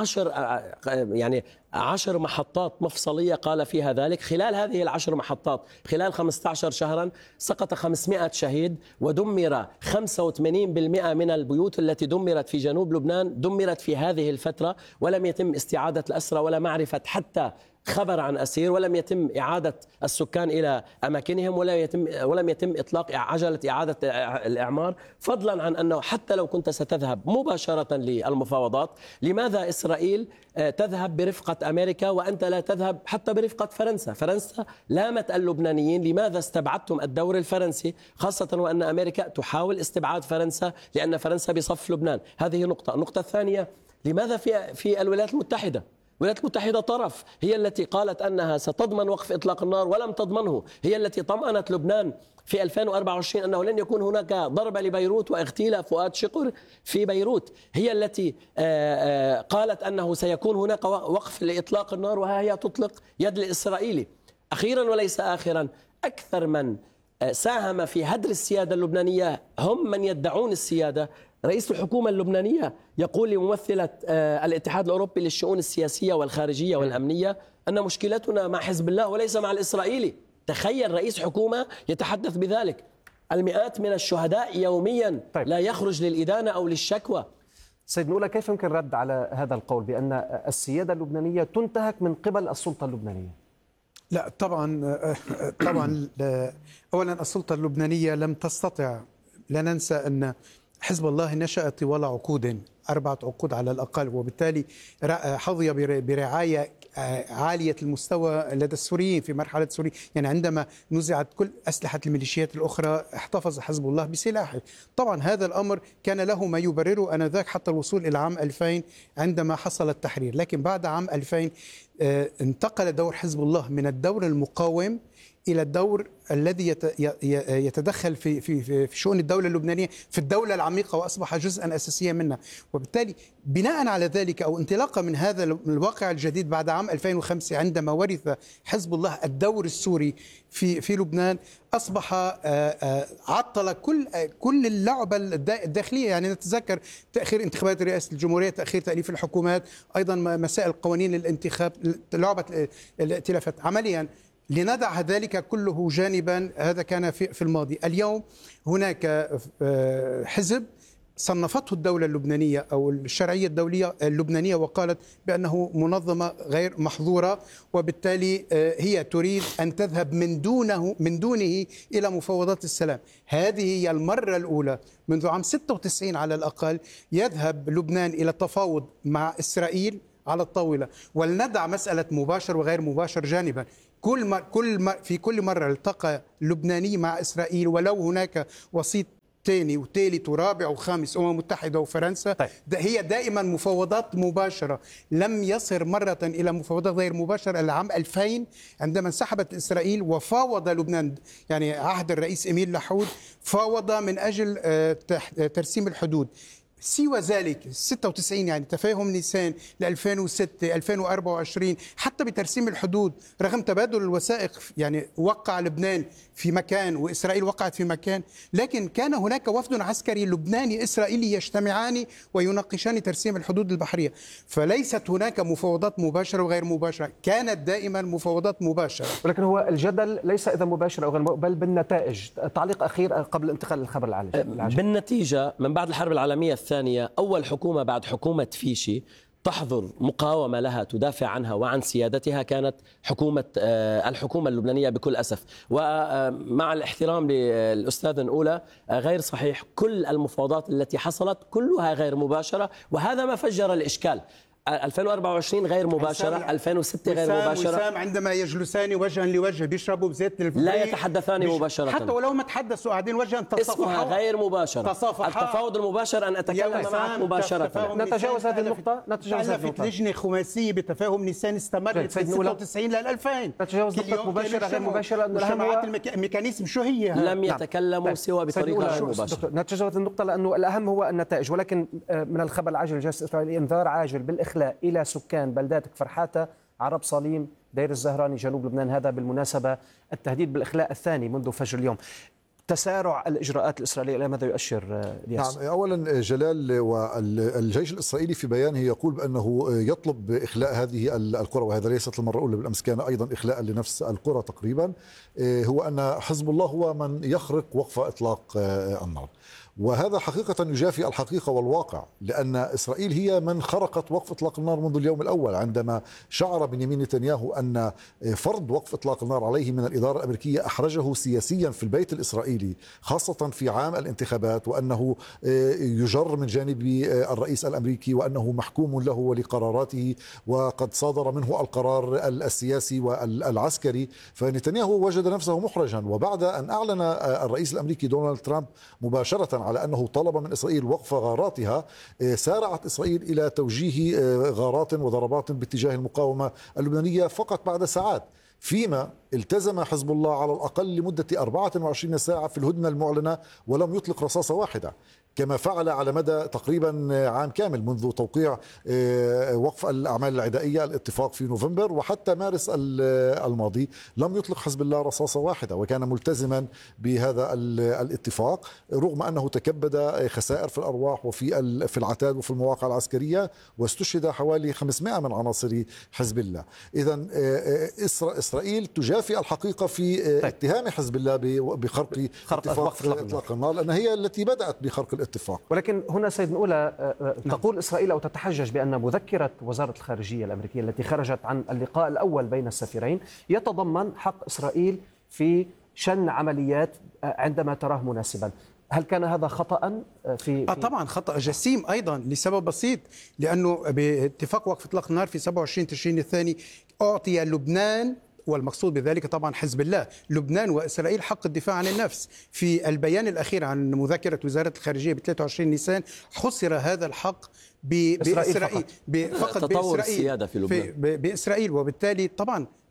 10 محطات مفصلية قال فيها ذلك. خلال هذه 10 محطات خلال 15 شهرا سقط 500 شهيد، ودمر 85% من البيوت التي دمرت في جنوب لبنان دمرت في هذه الفترة، ولم يتم استعادة الأسرى ولا معرفة حتى خبر عن أسير، ولم يتم إعادة السكان إلى أماكنهم، ولم يتم إطلاق عجلة إعادة الإعمار، فضلا عن أنه حتى لو كنت ستذهب مباشرة للمفاوضات، لماذا إسرائيل تذهب برفقة أمريكا وأنت لا تذهب حتى برفقة فرنسا؟ فرنسا لامت اللبنانيين لماذا استبعدتم الدور الفرنسي، خاصة وأن أمريكا تحاول استبعاد فرنسا لأن فرنسا بصف لبنان. هذه نقطة. النقطة الثانية، لماذا في الولايات المتحدة؟ الولايات المتحدة طرف، هي التي قالت أنها ستضمن وقف إطلاق النار ولم تضمنه، هي التي طمأنت لبنان في 2024 أنه لن يكون هناك ضربة لبيروت واغتيال فؤاد شقر في بيروت، هي التي قالت أنه سيكون هناك وقف لإطلاق النار، وها هي تطلق يد الإسرائيلي. أخيرا وليس آخرا، أكثر من ساهم في هدر السيادة اللبنانية هم من يدعون السيادة. رئيس الحكومة اللبنانية يقول لممثلة الاتحاد الأوروبي للشؤون السياسية والخارجية والأمنية أن مشكلتنا مع حزب الله وليس مع الإسرائيلي. تخيل رئيس حكومة يتحدث بذلك. المئات من الشهداء يوميا لا يخرج للإدانة أو للشكوى. سيد نولا، كيف يمكن الرد على هذا القول بأن السيادة اللبنانية تنتهك من قبل السلطة اللبنانية؟ لا طبعا أولا السلطة اللبنانية لم تستطع. لا ننسى أن حزب الله نشأ طوال عقود، 4 عقود على الأقل، وبالتالي حظي برعاية عالية المستوى لدى السوريين في مرحلة سوريا. يعني عندما نزعت كل أسلحة الميليشيات الأخرى احتفظ حزب الله بسلاحه. طبعا هذا الأمر كان له ما يبرره آنذاك حتى الوصول إلى عام 2000 عندما حصل التحرير، لكن بعد عام 2000 انتقل دور حزب الله من الدور المقاوم إلى الدور الذي يتدخل في شؤون الدولة اللبنانية في الدولة العميقة، وأصبح جزءا أساسيا منها. وبالتالي بناء على ذلك أو انطلاقا من هذا الواقع الجديد بعد عام 2005 عندما ورث حزب الله الدور السوري في لبنان، أصبح عطل كل اللعبة الداخلية. يعني نتذكر تأخير انتخابات رئاسة الجمهورية، تأخير تأليف الحكومات، أيضا مسائل قوانين الانتخاب، لعبة الائتلافات. عمليا لندع ذلك كله جانبا، هذا كان في الماضي. اليوم هناك حزب صنفته الدولة اللبنانية أو الشرعية الدولية اللبنانية وقالت بأنه منظمة غير محظورة، وبالتالي هي تريد أن تذهب من دونه إلى مفاوضات السلام. هذه هي المرة الأولى منذ عام 96 على الأقل يذهب لبنان إلى التفاوض مع إسرائيل على الطاولة، ولندع مسألة مباشر وغير مباشر جانبا. في كل مرة التقى اللبناني مع إسرائيل، ولو هناك وسيط ثاني وثالث ورابع وخامس، أمم متحدة وفرنسا، هي دائما مفاوضات مباشرة. لم يصل مرة إلى مفاوضات غير مباشرة إلا عام 2000 عندما انسحبت إسرائيل وفاوض لبنان، يعني عهد الرئيس إميل لحود فاوض من أجل ترسيم الحدود. سوى ذلك 96 يعني تفاهم نيسان ل 2006 2024 حتى بترسيم الحدود، رغم تبادل الوثائق، يعني وقع لبنان في مكان وإسرائيل وقعت في مكان، لكن كان هناك وفد عسكري لبناني إسرائيلي يجتمعان ويناقشان ترسيم الحدود البحرية. فليست هناك مفاوضات مباشرة وغير مباشرة، كانت دائما مفاوضات مباشرة. ولكن هو الجدل ليس إذا مباشر أو غير مباشر، بل بالنتائج. تعليق أخير قبل الانتقال للخبر العاجل. بالنتيجة من بعد الحرب العالمية الثانية، أول حكومة بعد حكومة فيشي تحضر مقاومة لها تدافع عنها وعن سيادتها كانت الحكومة اللبنانية بكل أسف. ومع الاحترام للأستاذ أولى، غير صحيح. كل المفاوضات التي حصلت كلها غير مباشرة، وهذا ما فجر الإشكال. 2024 غير مباشرة، 2006 غير مباشرة. وسام عندما يجلسان وجها لوجه بيشربوا بزيت لا يتحدثان مباشرة، حتى ولو ما تحدثوا قاعدين وجها تصافحوا. اسمها غير مباشرة. التفاوض المباشر أن أتكلم معك مباشرة. نتجاوز هذه النقطة. تألفت لجنة خماسية بتفاهم نيسان استمرت في 96 لل 2000. نتجاوز نقطة مباشرة غير مباشرة. مجتمعات الميكانيزم شو هي؟ لم يتكلموا سوى بطريقة غير مباشرة. نتجاوز النقطة لأنه الأهم هو النتائج. ولكن من الخبر العاجل الجيش الإسرائيلي إنذار عاجل بالإخلاء إلى سكان بلدات كفر حاتة، عرب صليم، دير الزهراني، جنوب لبنان. هذا بالمناسبة التهديد بالإخلاء الثاني منذ فجر اليوم. تسارع الإجراءات الإسرائيلية إلى ماذا يؤشر الياس؟ نعم، أولا جلال والجيش الإسرائيلي في بيانه يقول بأنه يطلب إخلاء هذه القرى، وهذا ليست المرة الأولى، بالأمس كان أيضا إخلاء لنفس القرى تقريبا. هو أن حزب الله هو من يخرق وقف إطلاق النار، وهذا حقيقة يجافي الحقيقة والواقع، لأن إسرائيل هي من خرقت وقف إطلاق النار منذ اليوم الأول، عندما شعر بنيامين نتنياهو أن فرض وقف إطلاق النار عليه من الإدارة الأمريكية أحرجه سياسيا في البيت الإسرائيلي، خاصة في عام الانتخابات، وأنه يجر من جانب الرئيس الأمريكي، وأنه محكوم له ولقراراته، وقد صادر منه القرار السياسي والعسكري. فنتنياهو وجد نفسه محرجا. وبعد أن أعلن الرئيس الأمريكي دونالد ترامب مباشرة على أنه طلب من إسرائيل وقف غاراتها، سارعت إسرائيل إلى توجيه غارات وضربات باتجاه المقاومة اللبنانية فقط بعد ساعات، فيما التزم حزب الله على الأقل لمدة 24 ساعة في الهدنة المعلنة ولم يطلق رصاصة واحدة، كما فعل على مدى تقريبا عام كامل منذ توقيع وقف الأعمال العدائية الاتفاق في نوفمبر، وحتى مارس الماضي لم يطلق حزب الله رصاصة واحدة، وكان ملتزما بهذا الاتفاق رغم أنه تكبد خسائر في الأرواح وفي العتاد وفي المواقع العسكرية، واستشهد حوالي 500 من عناصر حزب الله. إذن إسرائيل تجافي الحقيقة في اتهام حزب الله بخرق اتفاق إطلاق النار، لأن هي التي بدأت بخرق الاتفاق. ولكن هنا سيد أولى تقول إسرائيل أو تتحجج بأن مذكرة وزارة الخارجية الأمريكية التي خرجت عن اللقاء الأول بين السفيرين يتضمن حق إسرائيل في شن عمليات عندما تراه مناسبا. هل كان هذا خطأ في طبعا خطأ جسيم أيضا لسبب بسيط، لأنه باتفاق وقف إطلاق النار في 27 تشرين الثاني أعطي لبنان، والمقصود بذلك طبعا حزب الله، لبنان وإسرائيل حق الدفاع عن النفس. في البيان الأخير عن مذكرة وزارة الخارجية ب 23 نيسان حصر هذا الحق بإسرائيل فقط، تطور السيادة في لبنان بإسرائيل. وبالتالي طبعا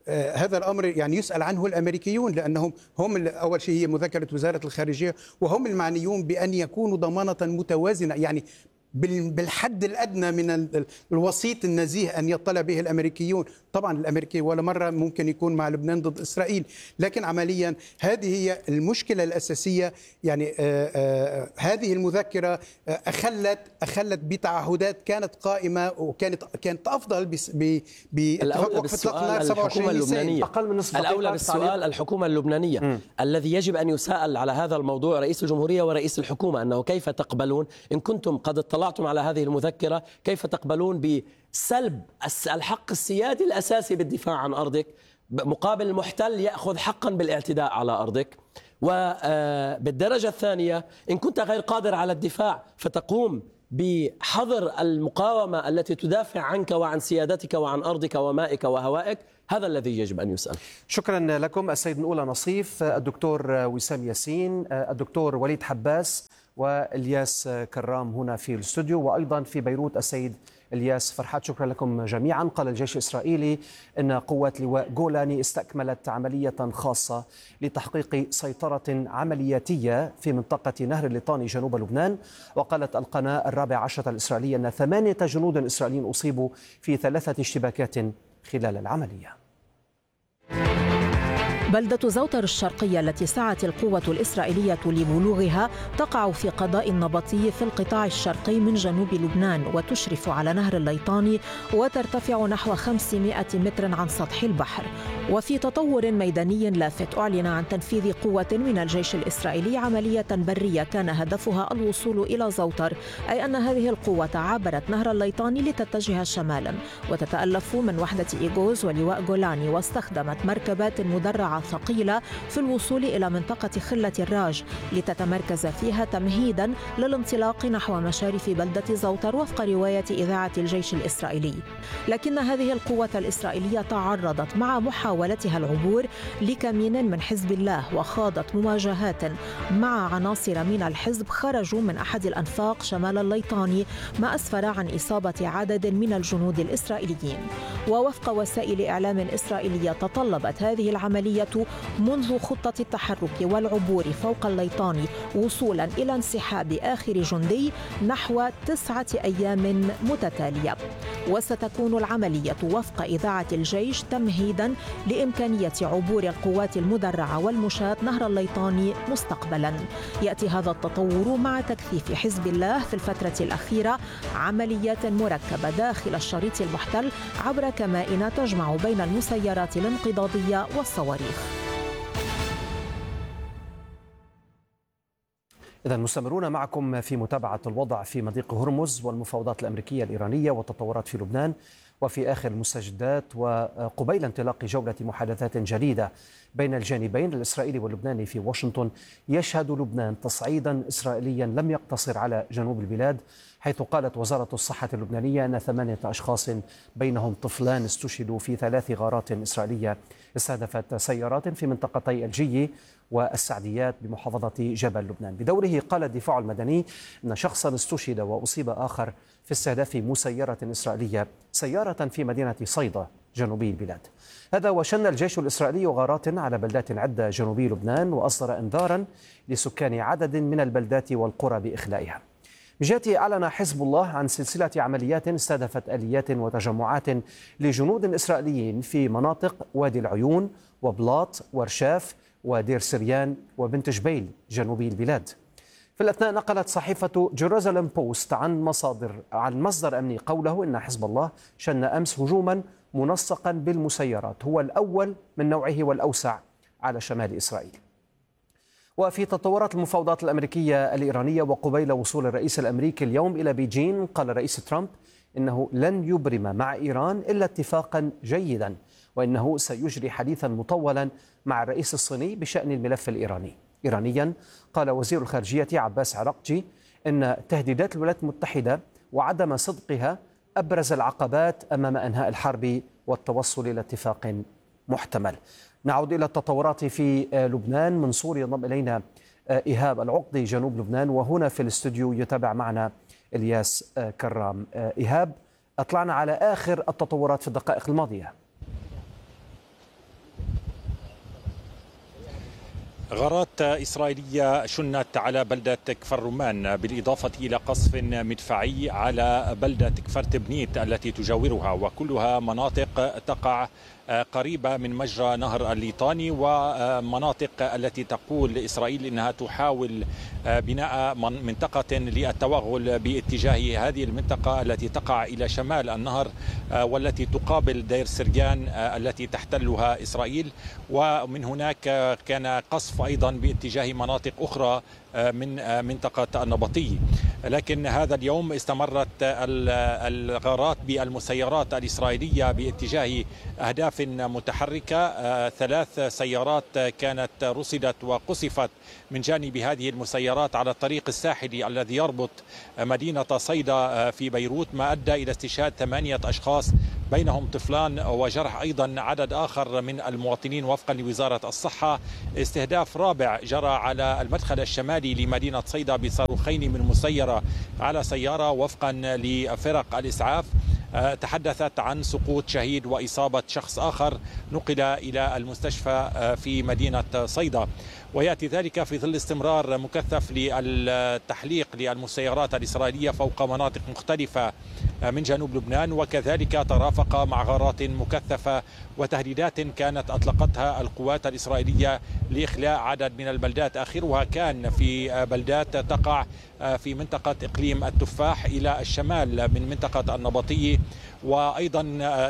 هذا الأمر يعني يسأل عنه الأمريكيون، لأنهم هم أول شيء هي مذكرة وزارة الخارجية، وهم المعنيون بأن يكونوا ضمانة متوازنة، يعني بالحد الأدنى من الوسيط النزيه أن يطلع به الأمريكيون. طبعا الأمريكي ولا مرة ممكن يكون مع لبنان ضد إسرائيل، لكن عمليا هذه هي المشكلة الأساسية. يعني هذه المذكرة أخلت بتعهدات كانت قائمة وكانت أفضل باتفاق وقف اطلاق 27 اللبنانية. أقل من نصف الأولى بالسؤال الحكومة اللبنانية الذي يجب أن يسأل على هذا الموضوع رئيس الجمهورية ورئيس الحكومة، أنه كيف تقبلون إن كنتم قد اطلعتم على هذه المذكرة، كيف تقبلون بسلب الحق السيادي الأساسي بالدفاع عن أرضك مقابل المحتل يأخذ حقا بالاعتداء على أرضك؟ وبالدرجة الثانية إن كنت غير قادر على الدفاع فتقوم بحظر المقاومة التي تدافع عنك وعن سيادتك وعن أرضك ومائك وهوائك. هذا الذي يجب أن يسأل. شكرا لكم السيد نقولة نصيف، الدكتور وسام ياسين، الدكتور وليد حباس، والياس كرام هنا في الاستوديو، وأيضا في بيروت السيد الياس فرحات. شكرا لكم جميعا. قال الجيش الإسرائيلي أن قوات لواء جولاني استكملت عملية خاصة لتحقيق سيطرة عملياتية في منطقة نهر الليطاني جنوب لبنان. وقالت القناة 14 الإسرائيلية أن 8 جنود إسرائيليين أصيبوا في 3 اشتباكات خلال العملية. بلدة زوتر الشرقية التي سعت القوة الإسرائيلية لبلوغها تقع في قضاء النبطي في القطاع الشرقي من جنوب لبنان، وتشرف على نهر الليطاني وترتفع نحو 500 متر عن سطح البحر. وفي تطور ميداني لافت أعلن عن تنفيذ قوة من الجيش الإسرائيلي عملية برية كان هدفها الوصول إلى زوتر، أي أن هذه القوة عبرت نهر الليطاني لتتجه شمالا، وتتألف من وحدة إيغوز ولواء جولاني، واستخدمت مركبات مدرعة ثقيلة في الوصول إلى منطقة خلة الراج لتتمركز فيها تمهيدا للانطلاق نحو مشارف بلدة زوتر وفق رواية إذاعة الجيش الإسرائيلي. لكن هذه القوة الإسرائيلية تعرضت مع محاولتها العبور لكمين من حزب الله، وخاضت مواجهات مع عناصر من الحزب خرجوا من أحد الأنفاق شمال الليطاني، ما أسفر عن إصابة عدد من الجنود الإسرائيليين. ووفق وسائل إعلام إسرائيلية تطلبت هذه العملية منذ خطة التحرك والعبور فوق الليطاني وصولا إلى انسحاب آخر جندي نحو 9 أيام متتالية. وستكون العملية وفق إذاعة الجيش تمهيدا لإمكانية عبور القوات المدرعة والمشاة نهر الليطاني مستقبلا. يأتي هذا التطور مع تكثيف حزب الله في الفترة الأخيرة عمليات مركبة داخل الشريط المحتل عبر كمائن تجمع بين المسيرات الانقضاضية والصواريخ. إذا مستمرون معكم في متابعة الوضع في مضيق هرمز والمفاوضات الأمريكية الإيرانية والتطورات في لبنان وفي آخر المستجدات، وقبيل انطلاق جولة محادثات جديدة بين الجانبين الإسرائيلي واللبناني في واشنطن، يشهد لبنان تصعيدا إسرائيليا لم يقتصر على جنوب البلاد، حيث قالت وزارة الصحة اللبنانية أن 8 أشخاص بينهم طفلان استشهدوا في 3 غارات إسرائيلية استهدفت سيارات في منطقتي الجي والسعديات بمحافظة جبل لبنان. بدوره قال الدفاع المدني أن شخصا استشهد وأصيب آخر في استهداف مسيرة إسرائيلية سيارة في مدينة صيدا جنوبي البلاد. هذا وشن الجيش الإسرائيلي غارات على بلدات عدة جنوبي لبنان، وأصدر إنذارا لسكان عدد من البلدات والقرى بإخلائها. بجهته أعلن حزب الله عن سلسلة عمليات استهدفت آليات وتجمعات لجنود إسرائيليين في مناطق وادي العيون وبلاط ورشاف ودير سريان وبنت جبيل جنوبي البلاد. في الأثناء نقلت صحيفة جيروزاليم بوست عن مصدر أمني قوله إن حزب الله شن أمس هجوما منسقا بالمسيرات هو الأول من نوعه والأوسع على شمال إسرائيل. وفي تطورات المفاوضات الأمريكية الإيرانية وقبيل وصول الرئيس الأمريكي اليوم إلى بيجين، قال الرئيس ترامب إنه لن يبرم مع إيران إلا اتفاقا جيدا، وإنه سيجري حديثا مطولا مع الرئيس الصيني بشأن الملف الإيراني. إيرانيا قال وزير الخارجية عباس عراقجي إن تهديدات الولايات المتحدة وعدم صدقها أبرز العقبات أمام إنهاء الحرب والتوصل إلى اتفاق محتمل. نعود إلى التطورات في لبنان. من سوريا انضم إلينا إيهاب العقدي جنوب لبنان، وهنا في الاستوديو يتابع معنا الياس كرام. إيهاب، أطلعنا على آخر التطورات في الدقائق الماضية. غارات إسرائيلية شنت على بلدة كفر رمان بالإضافة إلى قصف مدفعي على بلدة كفر تبنيت التي تجاورها، وكلها مناطق تقع قريبة من مجرى نهر الليطاني، ومناطق التي تقول إسرائيل إنها تحاول بناء منطقة للتوغل باتجاه هذه المنطقة التي تقع إلى شمال النهر والتي تقابل دير سريان التي تحتلها إسرائيل. ومن هناك كان قصف أيضا باتجاه مناطق أخرى من منطقة النبطي. لكن هذا اليوم استمرت الغارات بالمسيرات الإسرائيلية باتجاه أهداف متحركة. 3 سيارات كانت رصدت وقصفت من جانب هذه المسيرات على الطريق الساحلي الذي يربط مدينة صيدا في بيروت، ما أدى إلى استشهاد 8 أشخاص بينهم طفلان، وجرح أيضا عدد آخر من المواطنين وفقا لوزارة الصحة. استهداف رابع جرى على المدخل الشمالي لمدينة صيدا بصاروخين من مسيرة على سيارة وفقا لفرق الإسعاف. تحدثت عن سقوط شهيد وإصابة شخص آخر نقل إلى المستشفى في مدينة صيدا. ويأتي ذلك في ظل استمرار مكثف للتحليق للمسيرات الإسرائيلية فوق مناطق مختلفة من جنوب لبنان، وكذلك ترافق مع غارات مكثفة وتهديدات كانت أطلقتها القوات الإسرائيلية لإخلاء عدد من البلدات، آخرها كان في بلدات تقع في منطقة إقليم التفاح إلى الشمال من منطقة النبطي. وأيضا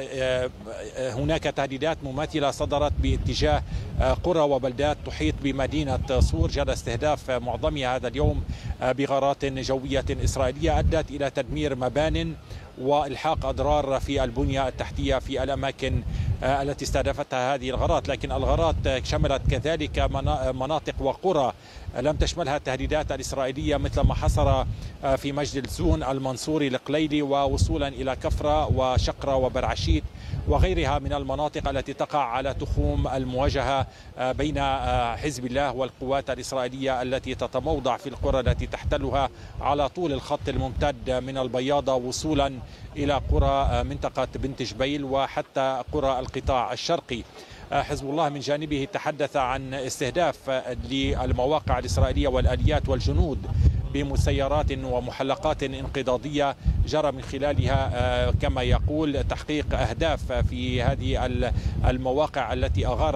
هناك تهديدات مماثلة صدرت باتجاه قرى وبلدات تحيط بمدينة صور، جرى استهداف معظمها هذا اليوم بغارات جوية إسرائيلية أدت إلى تدمير مبان وإلحاق أضرار في البنية التحتية في الأماكن التي استهدفتها هذه الغارات. لكن الغارات شملت كذلك مناطق وقرى لم تشملها التهديدات الإسرائيلية، مثل ما حصل في مجد الزون المنصوري القليلي ووصولا إلى كفرة وشقرة وبرعشيت وغيرها من المناطق التي تقع على تخوم المواجهة بين حزب الله والقوات الإسرائيلية التي تتموضع في القرى التي تحتلها على طول الخط الممتد من البياضة وصولا إلى قرى منطقة بنت جبيل وحتى قرى القطاع الشرقي. حزب الله من جانبه تحدث عن استهداف للمواقع الإسرائيلية والآليات والجنود بمسيرات ومحلقات انقضاضية جرى من خلالها كما يقول تحقيق أهداف في هذه المواقع التي أغار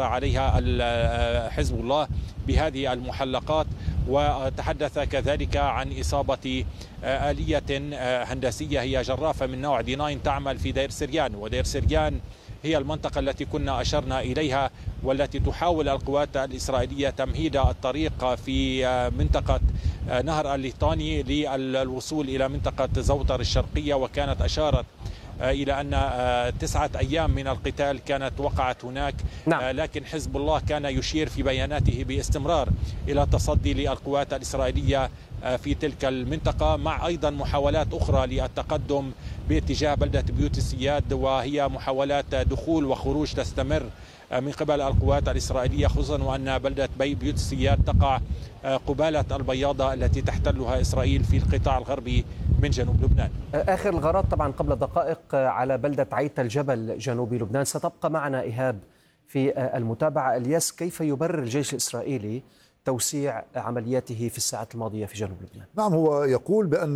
عليها حزب الله بهذه المحلقات. وتحدث كذلك عن إصابة آلية هندسية هي جرافة من نوع D9 تعمل في دير سريان، ودير سريان هي المنطقة التي كنا أشرنا إليها والتي تحاول القوات الإسرائيلية تمهيد الطريق في منطقة نهر الليطاني للوصول إلى منطقة زوطر الشرقية. وكانت أشارت إلى أن 9 أيام من القتال كانت وقعت هناك. لكن حزب الله كان يشير في بياناته باستمرار إلى التصدي للقوات الإسرائيلية في تلك المنطقة، مع أيضا محاولات أخرى للتقدم باتجاه بلدة بيوت السياد، وهي محاولات دخول وخروج تستمر من قبل القوات الإسرائيلية، خصوصا وأن بلدة بيوت السياد تقع قبالة البياضة التي تحتلها إسرائيل في القطاع الغربي من جنوب لبنان. آخر الغارات طبعا قبل دقائق على بلدة عيت الجبل جنوب لبنان. ستبقى معنا إيهاب في المتابعة. الياس، كيف يبرر الجيش الإسرائيلي توسيع عملياته في الساعات الماضية في جنوب لبنان؟ نعم، هو يقول بأن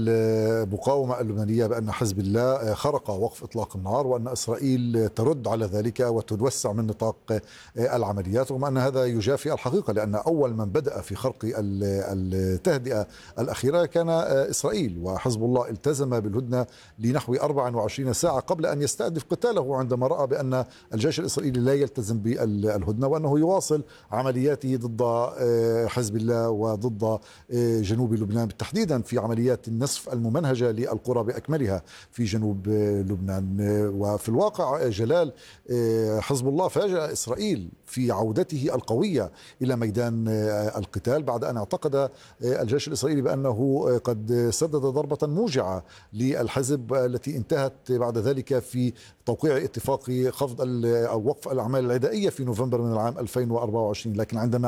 المقاومة اللبنانية بأن حزب الله خرق وقف إطلاق النار، وأن إسرائيل ترد على ذلك وتوسع من نطاق العمليات، رغم أن هذا يجافي الحقيقة، لأن أول من بدأ في خرق التهدئة الأخيرة كان إسرائيل، وحزب الله التزم بالهدنة لنحو 24 ساعة قبل أن يستأنف قتاله عندما رأى بأن الجيش الإسرائيلي لا يلتزم بالهدنة وأنه يواصل عملياته ضد حزب الله وضد جنوب لبنان، تحديدا في عمليات النسف الممنهجة للقرى بأكملها في جنوب لبنان. وفي الواقع جلال، حزب الله فاجأ إسرائيل في عودته القوية إلى ميدان القتال بعد أن اعتقد الجيش الإسرائيلي بأنه قد سدد ضربة موجعة للحزب التي انتهت بعد ذلك في توقيع اتفاق خفض أو وقف الأعمال العدائية في نوفمبر من العام 2024. لكن عندما عاد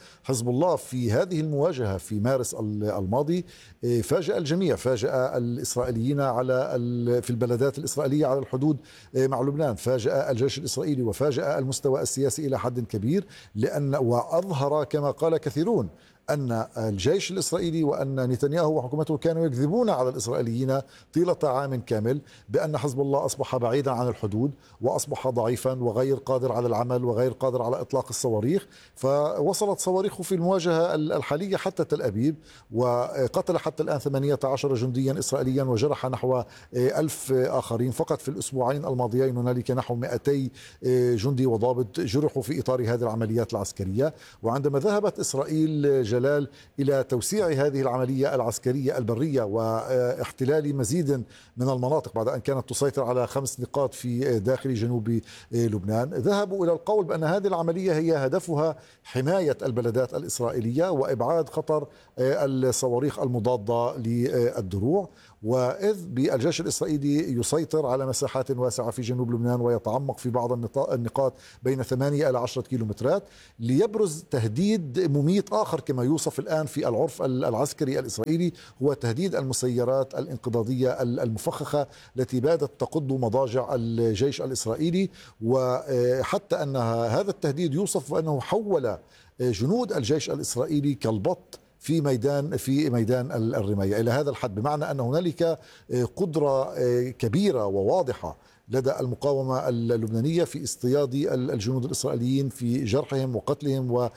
حزب الله في هذه المواجهة في مارس الماضي فاجأ الجميع، فاجأ الإسرائيليين في البلدات الإسرائيلية على الحدود مع لبنان، فاجأ الجيش الإسرائيلي وفاجأ المستوى السياسي إلى حد كبير، وأظهر كما قال كثيرون أن الجيش الإسرائيلي وأن نتنياهو وحكومته كانوا يكذبون على الإسرائيليين طيلة عام كامل بأن حزب الله أصبح بعيدا عن الحدود وأصبح ضعيفا وغير قادر على العمل وغير قادر على إطلاق الصواريخ. فوصلت صواريخه في المواجهة الحالية حتى تل أبيب، وقتل حتى الآن 18 جنديا إسرائيليا وجرح نحو 1000 آخرين. فقط في الأسبوعين الماضيين هنالك نحو 200 جندي وضابط جرحوا في إطار هذه العمليات العسكرية. وعندما ذهبت إسرائيل جلال إلى توسيع هذه العملية العسكرية البرية واحتلال مزيد من المناطق بعد أن كانت تسيطر على 5 نقاط في داخل جنوب لبنان، ذهبوا إلى القول بأن هذه العملية هي هدفها حماية البلدات الإسرائيلية وإبعاد خطر الصواريخ المضادة للدروع. وإذ بالجيش الإسرائيلي يسيطر على مساحات واسعة في جنوب لبنان ويتعمق في بعض النقاط بين 8 إلى 10 كيلومترات، ليبرز تهديد مميت آخر كما يوصف الآن في العرف العسكري الإسرائيلي، هو تهديد المسيرات الانقضاضية المفخخة التي باتت تقض مضاجع الجيش الإسرائيلي. وحتى أن هذا التهديد يوصف أنه حول جنود الجيش الإسرائيلي كالبط في ميدان الرماية إلى هذا الحد، بمعنى أن هنالك قدرة كبيرة وواضحة لدى المقاومة اللبنانية في اصطياد الجنود الإسرائيليين، في جرحهم وقتلهم